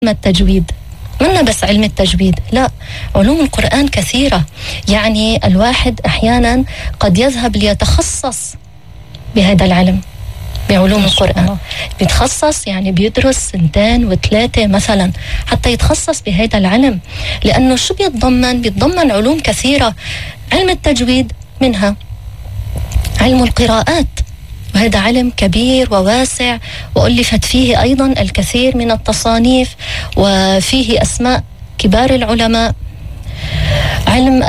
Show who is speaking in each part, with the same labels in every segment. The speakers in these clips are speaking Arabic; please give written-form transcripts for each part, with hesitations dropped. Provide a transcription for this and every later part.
Speaker 1: التجويد، منا بس علم التجويد، لا، علوم القرآن كثيرة. يعني الواحد أحيانا قد يذهب ليتخصص بهذا العلم، بعلوم القرآن، بيتخصص يعني بيدرس 2 و3 مثلا حتى يتخصص بهذا العلم، لأنه شو بيتضمن علوم كثيرة. علم التجويد منها علم القراءات، وهذا علم كبير وواسع، وألفت فيه أيضا الكثير من التصانيف، وفيه أسماء كبار العلماء. علم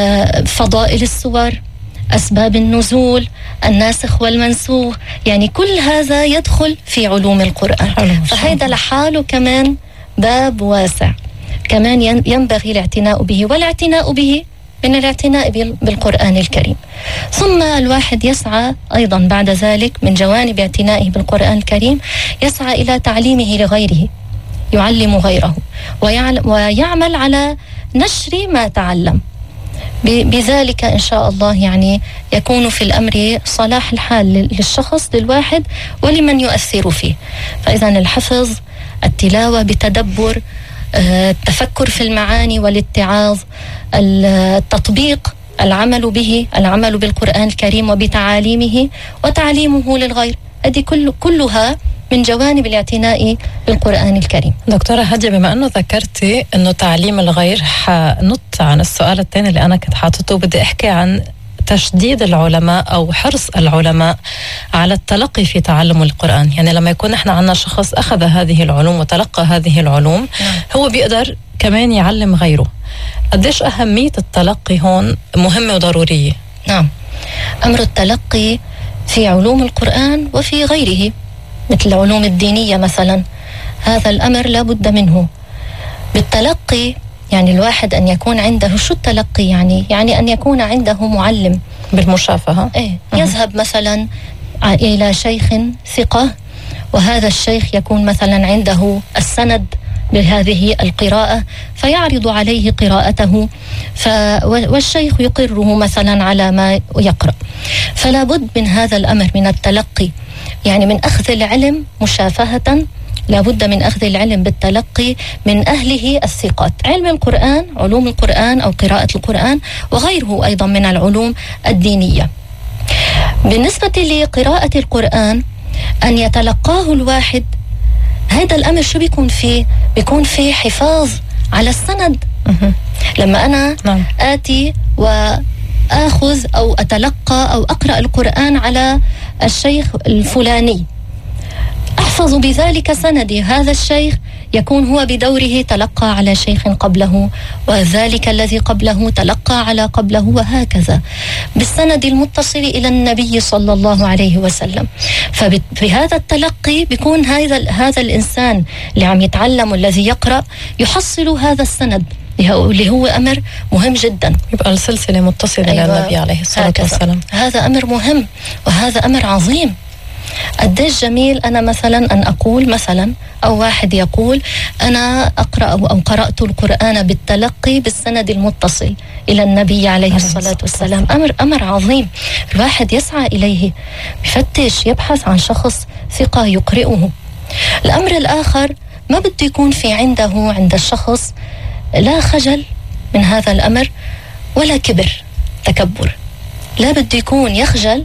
Speaker 1: فضائل السور، أسباب النزول، الناسخ والمنسوخ، يعني كل هذا يدخل في علوم القرآن. فهذا لحاله كمان باب واسع، كمان ينبغي الاعتناء به، والاعتناء به من الاعتناء بالقرآن الكريم. ثم الواحد يسعى أيضا بعد ذلك من جوانب اعتنائه بالقرآن الكريم، يسعى إلى تعليمه لغيره، يعلم غيره، ويعمل على نشر ما تعلم. بذلك إن شاء الله يعني يكون في الأمر صلاح الحال للشخص، للواحد، ولمن يؤثر فيه. فإذا الحفظ، التلاوة بتدبر، التفكر في المعاني والاتعاظ، التطبيق، العمل به، العمل بالقرآن الكريم وبتعاليمه وتعليمه للغير، هذه كلها من جوانب الاعتناء بالقرآن الكريم.
Speaker 2: دكتورة هدية، بما أنه ذكرتي أنه تعليم الغير، حنط عن السؤال الثاني اللي أنا كنت حاطته، بدي أحكي عن تشديد العلماء أو حرص العلماء على التلقي في تعلم القرآن. يعني لما يكون إحنا عنا شخص أخذ هذه العلوم وتلقى هذه العلوم، هو بيقدر كمان يعلم غيره. قديش أهمية التلقي هون مهمة وضرورية؟
Speaker 1: نعم، أمر التلقي في علوم القرآن وفي غيره مثل العلوم الدينية مثلا، هذا الأمر لا بد منه. بالتلقي يعني الواحد أن يكون عنده، شو التلقي يعني أن يكون عنده معلم
Speaker 2: بالمشافهة.
Speaker 1: يذهب مثلا إلى شيخ ثقة، وهذا الشيخ يكون مثلا عنده السند بهذه القراءة، فيعرض عليه قراءته، والشيخ يقره مثلا على ما يقرأ. فلا بد من هذا الأمر، من التلقي، يعني من أخذ العلم مشافهة، لا بد من أخذ العلم بالتلقي من أهله الثقات. علم القرآن، علوم القرآن أو قراءة القرآن، وغيره أيضا من العلوم الدينية. بالنسبة لقراءة القرآن، أن يتلقاه الواحد، هذا الأمر شو بيكون فيه؟ بيكون فيه حفاظ على السند. لما أنا آتي وآخذ أو أتلقى أو أقرأ القرآن على الشيخ الفلاني، أحفظ بذلك سندي، هذا الشيخ يكون هو بدوره تلقى على شيخ قبله، وذلك الذي قبله تلقى على قبله، وهكذا بالسند المتصل إلى النبي صلى الله عليه وسلم. فبهذا التلقي بيكون هذا الإنسان اللي عم يتعلم الذي يقرأ يحصل هذا السند، اللي هو أمر مهم جدا.
Speaker 2: يبقى السلسلة متصلة إلى النبي عليه الصلاة والسلام.
Speaker 1: هذا أمر مهم، وهذا أمر عظيم. قديش جميل أنا مثلا أن أقول مثلا، أو واحد يقول أنا أقرأ أو قرأت القرآن بالتلقي بالسند المتصل إلى النبي عليه الصلاة والسلام. أمر عظيم، الواحد يسعى إليه، بفتش، يبحث عن شخص ثقة يقرئه. الأمر الآخر، ما بده يكون في عند الشخص لا خجل من هذا الأمر ولا كبر تكبر، لا بده يكون يخجل.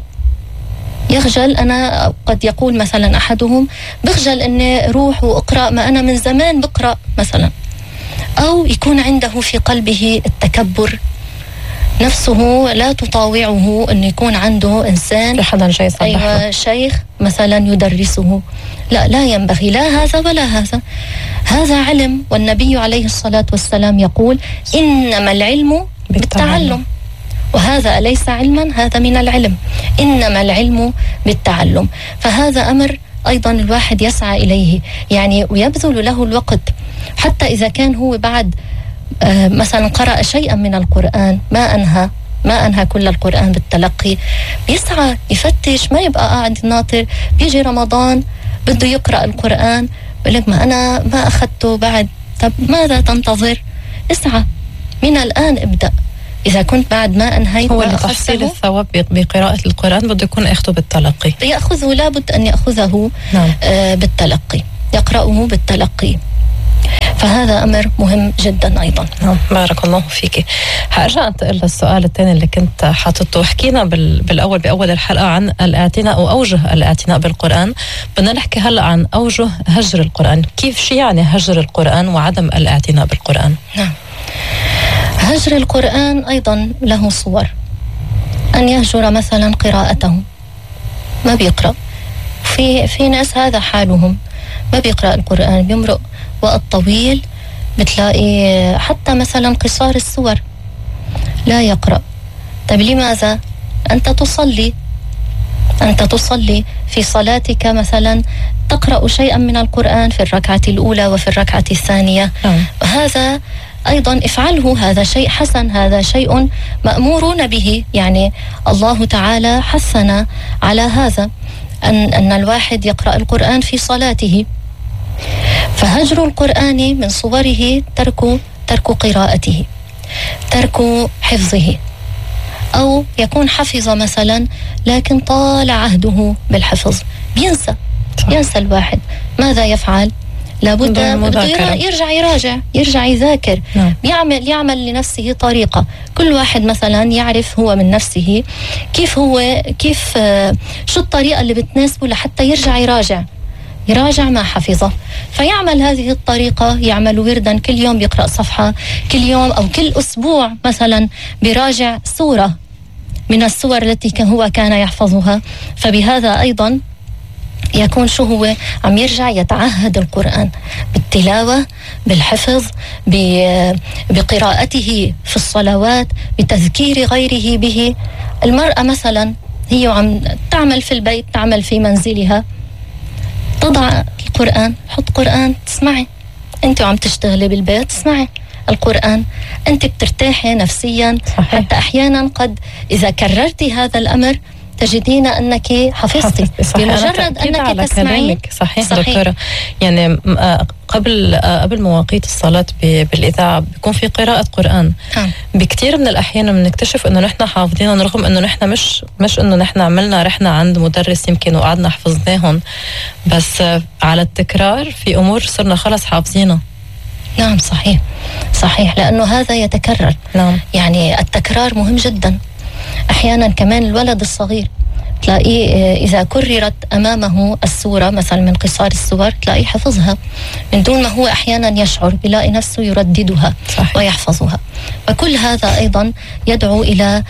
Speaker 1: أنا قد يقول مثلا أحدهم بخجل أني أروح وأقرأ، ما أنا من زمان بقرأ مثلا، أو يكون عنده في قلبه التكبر، نفسه لا تطاوعه أن يكون عنده إنسان شيخ مثلا يدرسه. لا ينبغي لا هذا ولا هذا، هذا علم، والنبي عليه الصلاة والسلام يقول إنما العلم بالتعلم، وهذا ليس علما، هذا من العلم، إنما العلم بالتعلم. فهذا أمر أيضا الواحد يسعى إليه، يعني ويبذل له الوقت، حتى إذا كان هو بعد مثلا قرأ شيئا من القرآن، ما أنهى كل القرآن بالتلقي، بيسعى يفتش، ما يبقى قاعد ناطر بيجي رمضان بده يقرأ القرآن، بقول لك ما أنا ما أخذته بعد. طب ماذا تنتظر؟ اسعى من الآن، ابدأ. إذا كنت بعد ما أنهيت،
Speaker 2: هو اللي تحصيل الثواب بقراءة القرآن بده يكون أخذه بالتلقي،
Speaker 1: يأخذه، لابد أن يأخذه بالتلقي، يقرأه بالتلقي. فهذا أمر مهم جدا أيضا.
Speaker 2: بارك الله فيك. هرجع أنتقل للسؤال الثاني اللي كنت حاطته. حكينا بأول الحلقة عن الاعتناء أو أوجه الاعتناء بالقرآن. بدنا نحكي هلأ عن أوجه هجر القرآن. كيف شو يعني هجر القرآن وعدم الاعتناء بالقرآن؟
Speaker 1: نعم، هجر القرآن أيضا له صور. أن يهجر مثلا قراءته، ما بيقرأ. في ناس هذا حالهم، ما بيقرأ القرآن، بيمرق وقت طويل، بتلاقي حتى مثلا قصار السور لا يقرأ. طيب لماذا؟ أنت تصلي في صلاتك مثلا تقرأ شيئا من القرآن في الركعة الأولى وفي الركعة الثانية. هذا أيضا افعله، هذا شيء حسن، هذا شيء مأمورون به. يعني الله تعالى حثنا على هذا، أن الواحد يقرأ القرآن في صلاته. فهجر القرآن من صوره ترك قراءته، ترك حفظه، أو يكون حفظ مثلا لكن طال عهده بالحفظ، ينسى الواحد. ماذا يفعل؟ لابد يرجع يراجع، يرجع يذاكر. يعمل لنفسه طريقة. كل واحد مثلا يعرف هو من نفسه كيف شو الطريقة اللي بتناسبه لحتى يرجع يراجع ما حفظه. فيعمل هذه الطريقة، يعمل وردا كل يوم بيقرأ صفحة، كل يوم أو كل أسبوع مثلا بيراجع سورة من السور التي هو كان يحفظها. فبهذا أيضا يكون شو هو عم يرجع يتعهد القرآن بالتلاوة، بالحفظ، بقراءته في الصلوات، بتذكير غيره به. المرأة مثلا هي عم تعمل في البيت، تعمل في منزلها، تضع القرآن، حط قرآن تسمعي. انت عم تشتغلي بالبيت تسمعي القرآن، انت بترتاحي نفسيا. صحيح. حتى احيانا قد اذا كررتي هذا الامر تجدين أنك حفظتي بمجرد أنك تسمعين.
Speaker 2: صحيح دكتورة. يعني قبل مواقيت الصلاة بالإذاعة بيكون في قراءة قرآن. بكتير من الأحيان بنكتشف أنه نحن حافظين، رغم أنه نحن مش أنه نحن عملنا رحنا عند مدرس يمكن وقعدنا حفظناهم، بس على التكرار في أمور صرنا خلص حافظينها.
Speaker 1: نعم صحيح، لأنه هذا يتكرر.
Speaker 2: نعم.
Speaker 1: يعني التكرار مهم جدا. أحيانا كمان الولد الصغير تلاقيه إذا كررت أمامه السورة مثلا من قصار السور تلاقيه حفظها من دون ما هو أحيانا يشعر، بلاقي نفسه يرددها. صحيح. ويحفظها. وكل هذا أيضا يدعو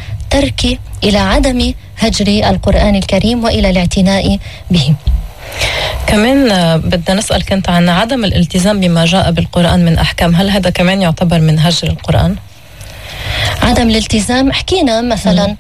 Speaker 1: إلى عدم هجر القرآن الكريم وإلى الاعتناء به.
Speaker 2: كمان بدنا نسأل كنت عن عدم الالتزام بما جاء بالقرآن من أحكام. هل هذا كمان يعتبر من هجر القرآن؟
Speaker 1: عدم الالتزام، حكينا مثلا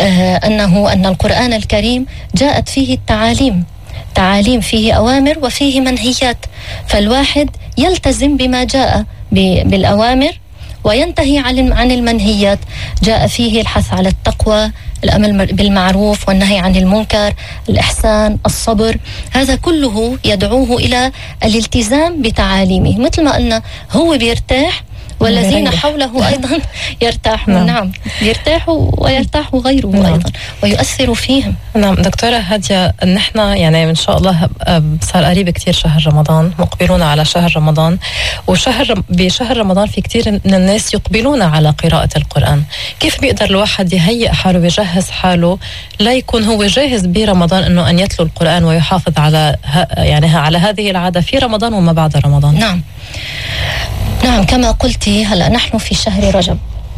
Speaker 1: أن القرآن الكريم جاءت فيه تعاليم، فيه أوامر وفيه منهيات. فالواحد يلتزم بما جاء بالأوامر وينتهي عن المنهيات. جاء فيه الحث على التقوى، الأمر بالمعروف والنهي عن المنكر، الإحسان، الصبر. هذا كله يدعوه إلى الالتزام بتعاليمه. مثل ما قلنا هو بيرتاح والذين حوله أيضا يرتاحون. نعم يرتاحوا ويرتاح غيره. نعم. أيضا ويؤثر فيهم.
Speaker 2: نعم دكتورة هادية، نحن يعني إن شاء الله صار قريب كتير شهر رمضان، مقبلون على شهر رمضان، بشهر رمضان في كتير من الناس يقبلون على قراءة القرآن. كيف بيقدر الواحد يهيئ حاله ويجهز حاله لا يكون هو جاهز برمضان أنه أن يتلو القرآن ويحافظ على هذه العادة في رمضان وما بعد رمضان؟
Speaker 1: نعم كما قلتي، هلأ نحن في شهر رجب،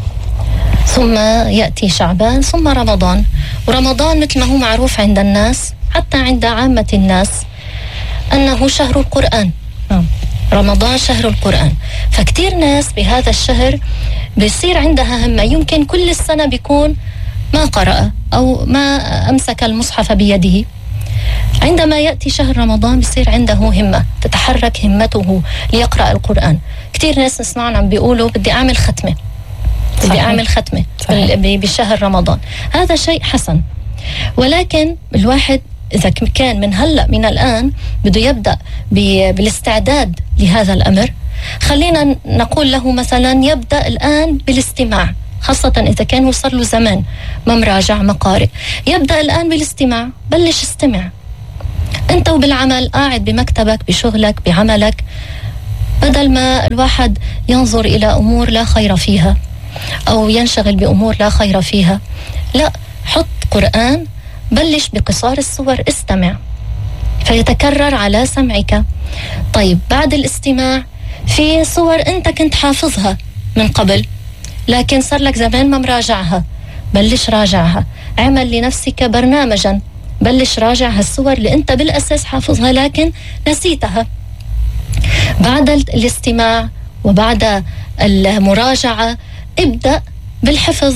Speaker 1: ثم يأتي شعبان، ثم رمضان. ورمضان مثل ما هو معروف عند الناس، حتى عند عامة الناس، أنه شهر القرآن. رمضان شهر القرآن. فكتير ناس بهذا الشهر بيصير عندها همة، يمكن كل السنة بيكون ما قرأ أو ما أمسك المصحف بيده. عندما يأتي شهر رمضان بيصير عنده همة، تتحرك همته ليقرأ القرآن. كتير ناس نسمعهم عم بيقولوا بدي أعمل ختمة، بدي أعمل ختمة بشهر رمضان. هذا شيء حسن، ولكن الواحد إذا كان من الآن بده يبدأ بالاستعداد لهذا الأمر، خلينا نقول له مثلا يبدأ الآن بالاستماع، خاصة إذا كان وصل له زمان ما مراجع مقارئ. يبدأ الآن بالاستماع، بلش استمع أنت وبالعمل، قاعد بمكتبك بشغلك بعملك، بدل ما الواحد ينظر إلى أمور لا خير فيها أو ينشغل بأمور لا خير فيها، لا، حط قرآن، بلش بقصار السور، استمع فيتكرر على سمعك. طيب بعد الاستماع في صور أنت كنت حافظها من قبل لكن صار لك زمان ما مراجعها، بلش راجعها. عمل لنفسك برنامجا، بلش راجع هالصور اللي أنت بالأساس حافظها لكن نسيتها. بعد الاستماع وبعد المراجعة ابدأ بالحفظ،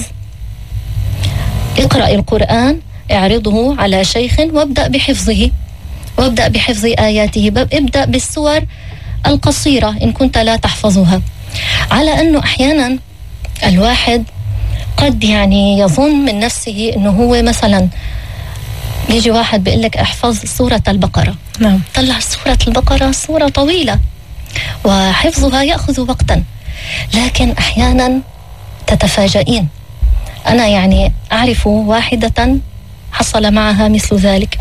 Speaker 1: اقرأ القرآن، اعرضه على شيخ وابدأ بحفظه، وابدأ بحفظ آياته. ابدأ بالسور القصيرة إن كنت لا تحفظها. على أنه أحيانا الواحد قد يعني يظن من نفسه أنه هو مثلا يجي واحد بيقول لك احفظ سورة البقرة.
Speaker 2: نعم.
Speaker 1: طلع سورة البقرة سورة طويلة وحفظها يأخذ وقتا، لكن أحيانا تتفاجئين. أنا يعني أعرف واحدة حصل معها مثل ذلك،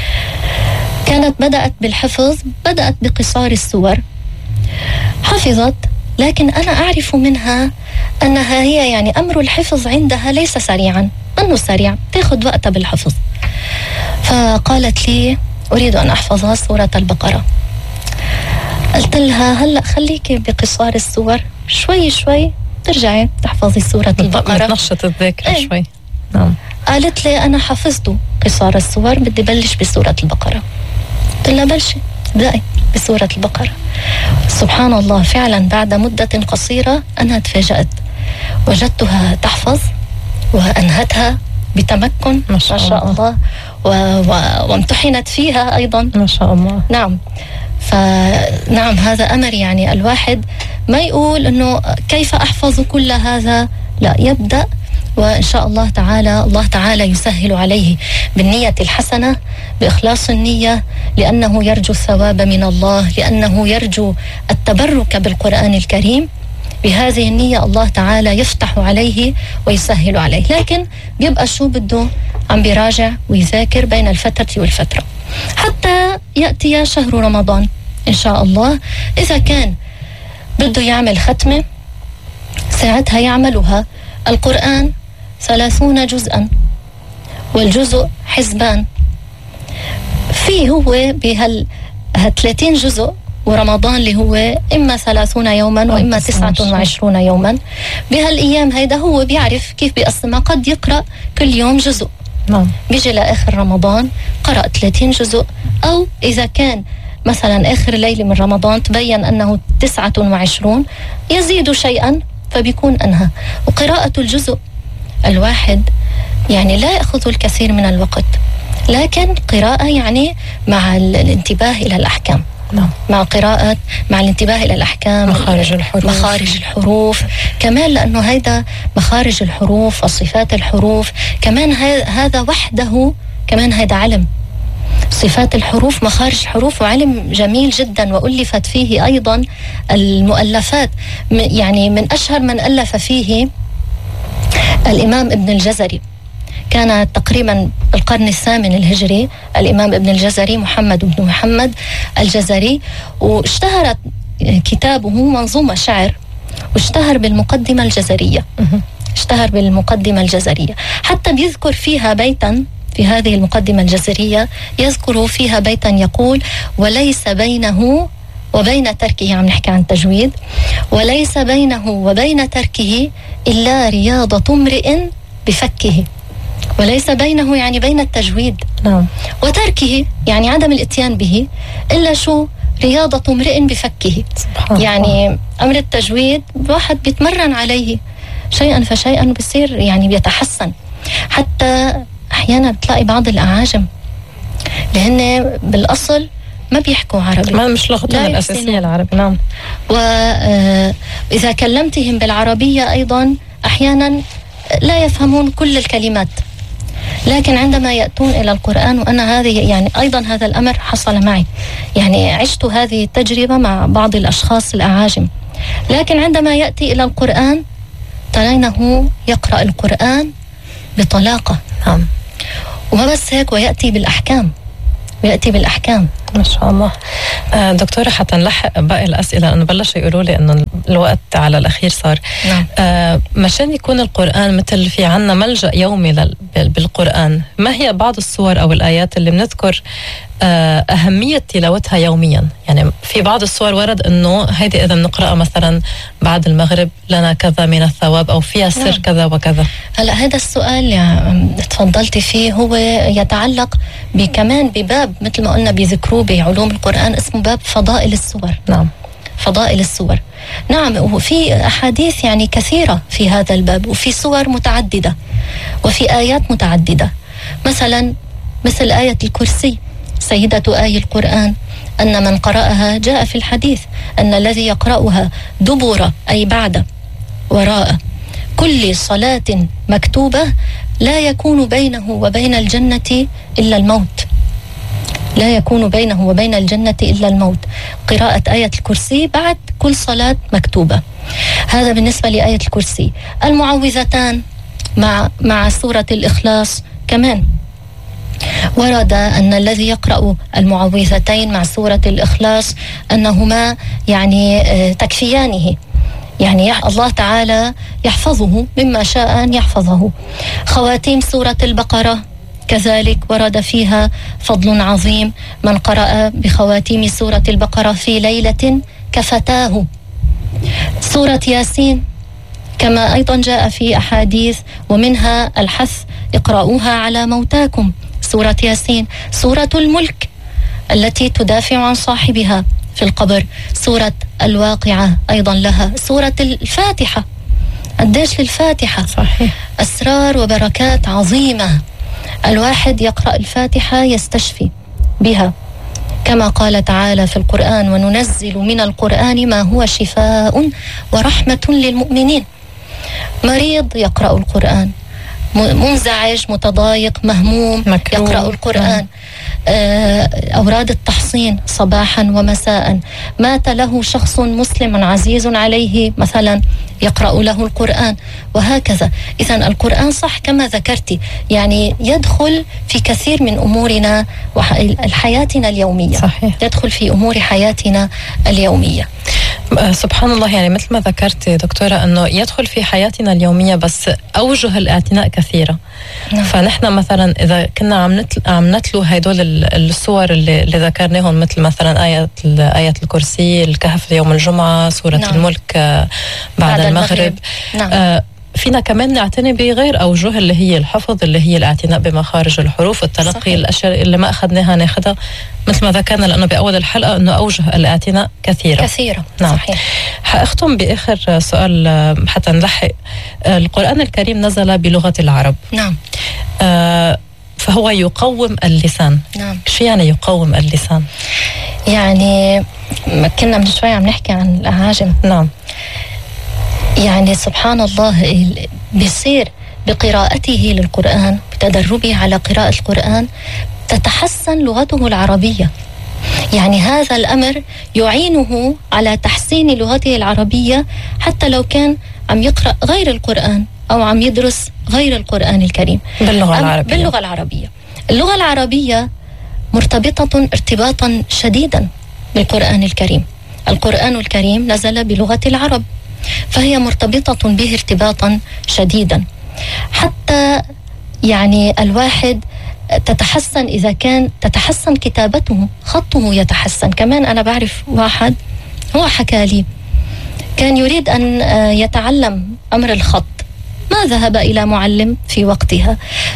Speaker 1: كانت بدأت بالحفظ، بدأت بقصار السور، حفظت، لكن أنا أعرف منها أنها هي يعني أمر الحفظ عندها ليس سريعا، أنه سريع، تأخذ وقتها بالحفظ. فقالت لي أريد أن أحفظها سورة البقرة. قلت لها هلأ خليكي بقصار السور، شوي شوي ترجعي تحفظي سورة البقرة،
Speaker 2: تنشط الذاكرة شوي. نعم.
Speaker 1: قالت لي أنا حفظت قصار السور، بدي بلش بسورة البقرة. قلت لها بلشي، ابدأي بسورة البقرة. سبحان الله، فعلا بعد مدة قصيرة أنا تفاجأت، وجدتها تحفظ وأنهتها بتمكن ما شاء الله، وامتحنت فيها أيضا
Speaker 2: ما شاء الله.
Speaker 1: نعم. فنعم هذا أمر، يعني الواحد ما يقول أنه كيف أحفظ كل هذا، لا، يبدأ وإن شاء الله تعالى الله تعالى يسهل عليه بالنية الحسنة، بإخلاص النية، لأنه يرجو الثواب من الله، لأنه يرجو التبرك بالقرآن الكريم. بهذه النية الله تعالى يفتح عليه ويسهل عليه. لكن بيبقى شو بده، عم بيراجع ويذاكر بين الفترة والفترة حتى يأتي شهر رمضان إن شاء الله. إذا كان بده يعمل ختمة ساعتها يعملها. القرآن 30 جزءا، والجزء حزبان. في هو 30 جزء، ورمضان اللي هو إما 30 يوما وإما 29 يوما. بهالأيام هيدا هو بيعرف كيف بيقسمها، قد يقرأ كل يوم جزء. بيجي لآخر رمضان قرأ 30 جزء، أو إذا كان مثلا آخر ليلة من رمضان تبين أنه 29 يزيد شيئا فبيكون أنهى. وقراءة الجزء الواحد يعني لا يأخذ الكثير من الوقت، لكن قراءة يعني مع الانتباه إلى الأحكام. مع قراءة، مع الانتباه إلى الأحكام، مخارج الحروف كمان، لأنه هيدا مخارج الحروف وصفات الحروف كمان، هذا وحده كمان هيدا علم. صفات الحروف، مخارج الحروف، وعلم جميل جدا، وألفت فيه أيضا المؤلفات. يعني من أشهر من ألف فيه الإمام ابن الجزري، كان تقريبا القرن الثامن الهجري، الإمام ابن الجزري محمد بن محمد الجزري، واشتهرت كتابه منظومة شعر، واشتهر بالمقدمة الجزرية، اشتهر بالمقدمة الجزرية، حتى بيذكر فيها بيتا في هذه المقدمة الجزرية، يذكر فيها بيتا يقول: وليس بينه وبين تركه، عم نحكي عن تجويد، وليس بينه وبين تركه إلا رياضة امرئ بفكه. وليس بينه يعني بين التجويد وتركه، يعني عدم الاتيان به، إلا شو؟ رياضة امرئ بفكه. يعني أمر التجويد واحد بيتمرن عليه شيئا فشيئا بصير يعني بيتحسن. حتى أحيانا بتلاقي بعض الأعاجم لأن بالأصل ما بيحكوا عربي،
Speaker 2: ما مش لغتهم الأساسية العربي. نعم.
Speaker 1: وإذا كلمتهم بالعربية أيضا أحيانا لا يفهمون كل الكلمات، لكن عندما يأتون إلى القرآن، وأنا هذه يعني أيضا هذا الأمر حصل معي، يعني عشت هذه التجربة مع بعض الأشخاص الأعاجم، لكن عندما يأتي إلى القرآن ترينه يقرأ القرآن بطلاقة. وما بس هيك، ويأتي بالأحكام،
Speaker 2: ما شاء الله. دكتورة، حتى نلحق باقي الأسئلة لأنه بلشوا يقولوا لي أنه الوقت على الأخير صار.
Speaker 1: نعم.
Speaker 2: مشان يكون القرآن مثل في عنا ملجأ يومي بالقرآن، ما هي بعض الصور أو الآيات اللي بنذكر أهمية تلاوتها يوميا؟ يعني في بعض الصور ورد أنه هيدي إذا بنقرأها مثلا بعد المغرب لنا كذا من الثواب، أو فيها سر كذا وكذا.
Speaker 1: هلا هذا السؤال اللي تفضلتي فيه هو يتعلق كمان بباب مثل ما قلنا بيذكروه بعلوم القرآن اسمه باب فضائل السور.
Speaker 2: نعم،
Speaker 1: فضائل السور. نعم، وفي أحاديث يعني كثيرة في هذا الباب، وفي سور متعددة وفي آيات متعددة. مثلا مثل آية الكرسي، سيدة آي القرآن، أن من قرأها جاء في الحديث أن الذي يقرأها دبر أي بعد وراء كل صلاة مكتوبة لا يكون بينه وبين الجنة إلا الموت. لا يكون بينه وبين الجنة إلا الموت. قراءة آية الكرسي بعد كل صلاة مكتوبة. هذا بالنسبة لآية الكرسي. المعوذتان مع سورة الإخلاص كمان ورد أن الذي يقرأ المعوذتين مع سورة الإخلاص أنهما يعني تكفيانه، يعني الله تعالى يحفظه مما شاء أن يحفظه. خواتيم سورة البقرة كذلك ورد فيها فضل عظيم، من قرأ بخواتيم سورة البقرة في ليلة كفتاه. سورة ياسين كما أيضا جاء في أحاديث ومنها الحث اقرأوها على موتاكم، سورة ياسين. سورة الملك التي تدافع عن صاحبها في القبر. سورة الواقعة أيضا لها. سورة الفاتحة، قديش للفاتحة
Speaker 2: صحيح
Speaker 1: أسرار وبركات عظيمة. الواحد يقرأ الفاتحة يستشفي بها، كما قال تعالى في القرآن: وننزل من القرآن ما هو شفاء ورحمة للمؤمنين. مريض يقرأ القرآن، منزعج متضايق مهموم يقرأ القرآن. أوراد التحصين صباحا ومساء. مات له شخص مسلم عزيز عليه مثلا يقرأ له القرآن، وهكذا. إذن القرآن صح كما ذكرتي يعني يدخل في كثير من أمورنا وحياتنا اليومية.
Speaker 2: صحيح.
Speaker 1: يدخل في أمور حياتنا اليومية.
Speaker 2: سبحان الله، يعني مثل ما ذكرتي دكتورة أنه يدخل في حياتنا اليومية، بس أوجه الاعتناء كثيرة.
Speaker 1: نعم.
Speaker 2: فنحن مثلا إذا كنا عم نتلو هدول الصور اللي ذكرناهم، مثل مثلا آية الكرسي، الكهف يوم الجمعة، سورة
Speaker 1: نعم.
Speaker 2: الملك بعد المغرب.
Speaker 1: نعم.
Speaker 2: فينا كمان نعتني بغير أوجه اللي هي الحفظ، اللي هي الاعتناء بمخارج الحروف، التلقي. صحيح. الأشياء اللي ما أخذناها ناخدها مثل ما ذكرنا، لأنه بأول الحلقة أنه أوجه الاعتناء كثيرة.
Speaker 1: نعم. صحيح.
Speaker 2: حأختم بآخر سؤال حتى نلحق. القرآن الكريم نزل بلغة العرب.
Speaker 1: نعم.
Speaker 2: فهو يقوم اللسان.
Speaker 1: نعم.
Speaker 2: شو يعني يقوم اللسان؟
Speaker 1: يعني كنا من شوي عم نحكي عن الأعاجم.
Speaker 2: نعم.
Speaker 1: يعني سبحان الله بيصير بقراءته للقرآن، بتدربه على قراءة القرآن تتحسن لغته العربية. يعني هذا الأمر يعينه على تحسين لغته العربية، حتى لو كان عم يقرأ غير القرآن أو عم يدرس غير القرآن الكريم
Speaker 2: باللغة العربية.
Speaker 1: باللغة العربية. اللغة العربية مرتبطة ارتباطا شديدا بالقرآن الكريم. القرآن الكريم نزل بلغة العرب، فهي مرتبطة به ارتباطا شديدا، حتى يعني الواحد تتحسن إذا كان تتحسن كتابته، خطه يتحسن. كمان أنا بعرف واحد هو حكى لي كان يريد أن يتعلم أمر الخط، ما ذهب إلى معلم في وقتها،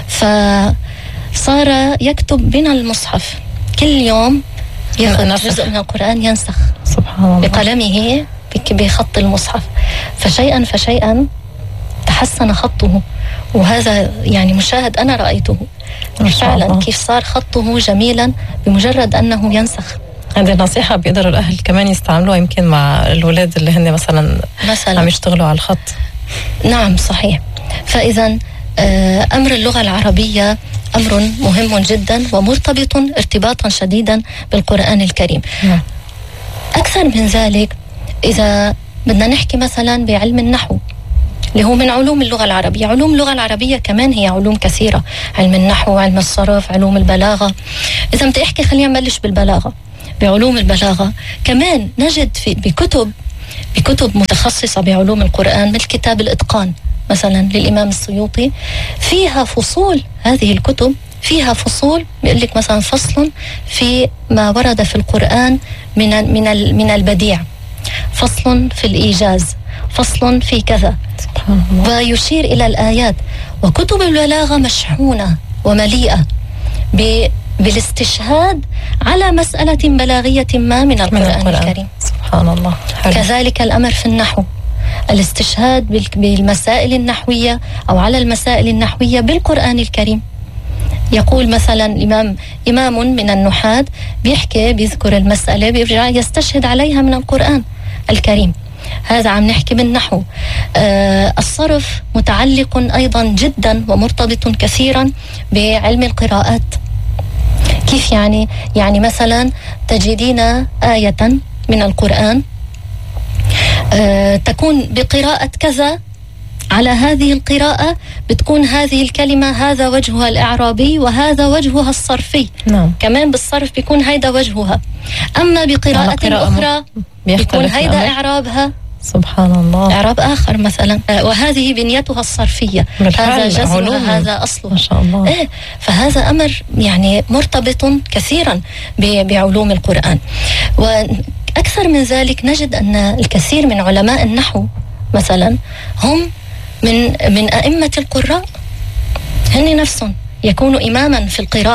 Speaker 1: فصار يكتب من المصحف كل يوم، يأخذ جزء من القرآن ينسخ
Speaker 2: سبحان الله
Speaker 1: بقلمه بخط المصحف، فشيئا فشيئا تحسن خطه. وهذا يعني مشاهد أنا رأيته فعلا كيف صار خطه جميلا بمجرد أنه ينسخ.
Speaker 2: هذه نصيحة بيقدروا الأهل كمان يستعملوها يمكن مع الولاد اللي هن مثلا عم يشتغلوا على الخط.
Speaker 1: نعم صحيح. فإذا أمر اللغة العربية أمر مهم جدا ومرتبط ارتباطا شديدا بالقرآن الكريم. أكثر من ذلك، إذا بدنا نحكي مثلا بعلم النحو اللي هو من علوم اللغة العربية، علوم اللغة العربية كمان هي علوم كثيرة، علم النحو، علم الصرف، علوم البلاغة. إذا بدي أحكي خلينا نبلش بالبلاغة. بعلوم البلاغة. كمان نجد بكتب متخصصة بعلوم القرآن مثل كتاب الإتقان مثلا للإمام السيوطي، فيها فصول. هذه الكتب فيها فصول بيقول لك مثلا فصل في ما ورد في القرآن من البديع، فصل في الإيجاز، فصل في كذا، ويشير إلى الآيات. وكتب البلاغة مشحونة ومليئة بالاستشهاد على مسألة بلاغية ما من القرآن الكريم.
Speaker 2: سبحان الله. حلو.
Speaker 1: كذلك الأمر في النحو، الاستشهاد بالمسائل النحوية أو على المسائل النحوية بالقرآن الكريم. يقول مثلا إمام من النحاة بيذكر المسألة بيرجع يستشهد عليها من القرآن الكريم. هذا عم نحكي بالنحو. الصرف متعلق أيضا جدا ومرتبط كثيرا بعلم القراءات. كيف يعني مثلا تجدين آية من القرآن تكون بقراءة كذا، على هذه القراءة بتكون هذه الكلمة هذا وجهها الإعرابي وهذا وجهها الصرفي. كمان بالصرف بيكون هيدا وجهها، أما بقراءة أخرى بيكون هيدا إعرابها
Speaker 2: سبحان الله
Speaker 1: إعراب آخر مثلا، وهذه بنيتها الصرفية، هذا جزمها هذا أصلها
Speaker 2: ما شاء الله.
Speaker 1: فهذا أمر يعني مرتبط كثيرا بعلوم القرآن. وأكثر من ذلك نجد أن الكثير من علماء النحو مثلا هم من أئمة القراء، هن نفسهم يكون إماما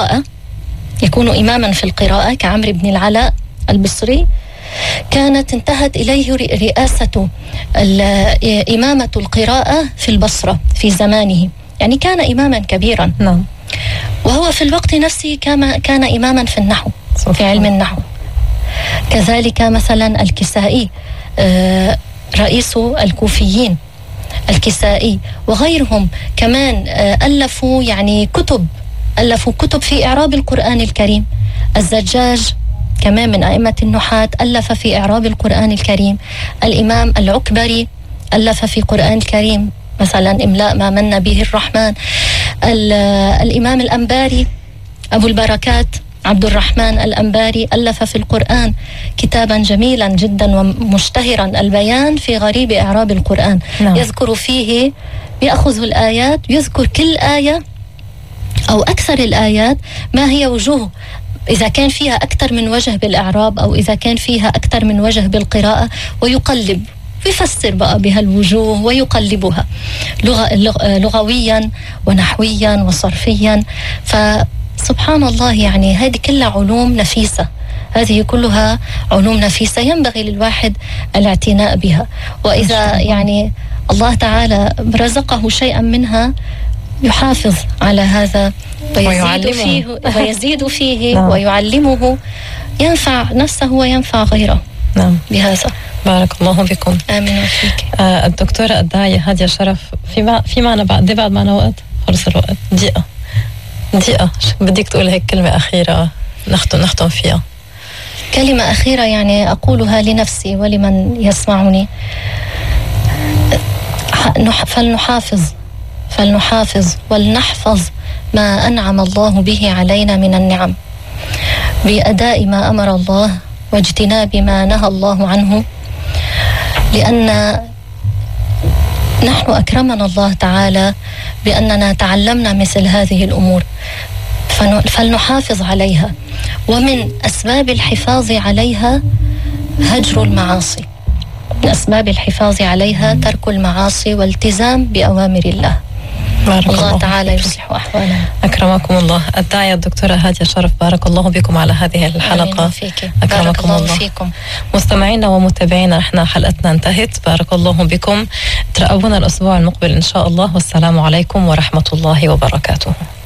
Speaker 1: في القراءة كعمرو بن العلاء البصري، كانت انتهت إليه رئاسة إمامة القراءة في البصرة في زمانه، يعني كان إماما كبيرا. وهو في الوقت نفسه كان إماما في النحو، في علم النحو. كذلك مثلا الكسائي رئيس الكوفيين، الكسائي وغيرهم كمان ألفوا كتب في إعراب القرآن الكريم. الزجاج كمان من أئمة النحاة ألف في إعراب القرآن الكريم. الإمام العكبري ألف في القرآن الكريم مثلا إملاء ما من به الرحمن. الإمام الأنباري أبو البركات عبد الرحمن الأنباري ألف في القرآن كتابا جميلا جدا ومشتهرا، البيان في غريب إعراب القرآن. يذكر فيه، يأخذ الآيات، يذكر كل آية أو أكثر الآيات ما هي وجوه، إذا كان فيها أكثر من وجه بالإعراب أو إذا كان فيها أكثر من وجه بالقراءة، ويقلب يفسر بقى بهالوجوه ويقلبها لغويا ونحويا وصرفيا. فسبحان الله، يعني هذه كلها علوم نفيسة، هذه كلها علوم نفيسة ينبغي للواحد الاعتناء بها. وإذا يعني الله تعالى رزقه شيئا منها يحافظ على هذا ويزيد فيه ويعلمه، ينفع نفسه وينفع غيره. بهذا
Speaker 2: بارك الله بكم.
Speaker 1: آمين وفيك.
Speaker 2: الدكتورة الداعية هادية شرف، في معنا بعد معنا وقت، خلص الوقت، دقيقة بدك تقول هيك كلمة أخيرة نختم فيها.
Speaker 1: كلمة أخيرة يعني أقولها لنفسي ولمن يسمعني، فلنحافظ ولنحفظ ما أنعم الله به علينا من النعم بأداء ما أمر الله واجتناب ما نهى الله عنه، لأن نحن أكرمنا الله تعالى بأننا تعلمنا مثل هذه الأمور، فلنحافظ عليها. ومن أسباب الحفاظ عليها هجر المعاصي، من أسباب الحفاظ عليها ترك المعاصي والتزام بأوامر الله. الله تعالى يصلح أحوالنا.
Speaker 2: أكرمكم الله. الداعية الدكتورة هادية شرف، بارك الله بكم على هذه الحلقة.
Speaker 1: أكرمكم الله فيكم.
Speaker 2: مستمعينا ومتابعينا، احنا حلقتنا انتهت، بارك الله بكم. ترقبونا الأسبوع المقبل إن شاء الله، والسلام عليكم ورحمة الله وبركاته.